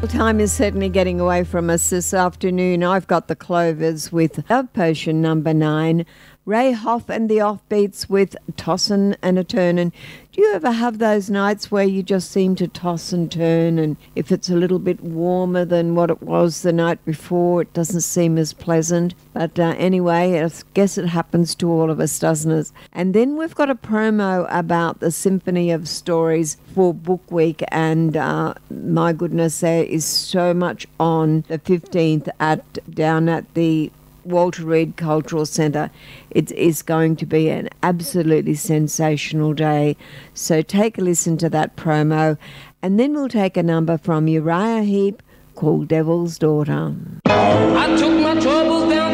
Time is certainly getting away from us this afternoon. I've got the Clovers with Love Potion number 9, Ray Hoff and the Offbeats with Tossin' and a Turnin'. Do you ever have those nights where you just seem to toss and turn, and if it's a little bit warmer than what it was the night before, it doesn't seem as pleasant? But anyway, I guess it happens to all of us, doesn't it? And then we've got a promo about the Symphony of Stories for Book Week, and my goodness, there is so much on the 15th down at the Walter Reed Cultural Centre. It is going to be an absolutely sensational day. So take a listen to that promo, and then we'll take a number from Uriah Heep called Devil's Daughter. I took my trouble